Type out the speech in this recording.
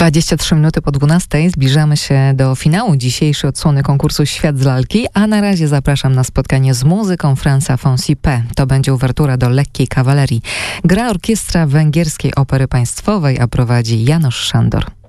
23 minuty po 12 zbliżamy się do finału dzisiejszej odsłony konkursu Świat z lalki, a na razie zapraszam na spotkanie z muzyką Franza Fonsi-P. To będzie uwertura do Lekkiej Kawalerii. Gra orkiestra Węgierskiej Opery Państwowej, a prowadzi János Sándor.